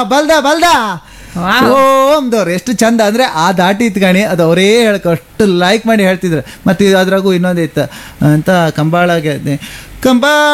ಬಲ್ದ ಬಲ್ದ wow. ಓಮ್ದವ್ರು ಎಷ್ಟು ಚಂದ ಅಂದ್ರೆ ಆ ದಾಟಿ ಇತ್ಕಣಿ ಅದು ಅವರೇ ಹೇಳ್ಕೊ ಅಷ್ಟು ಲೈಕ್ ಮಾಡಿ ಹೇಳ್ತಿದ್ರು. ಮತ್ತೆ ಅದ್ರಾಗೂ ಇನ್ನೊಂದಿತ್ತು ಅಂತ ಕಂಬಾಳಗೆ ಕಂಬಾಳ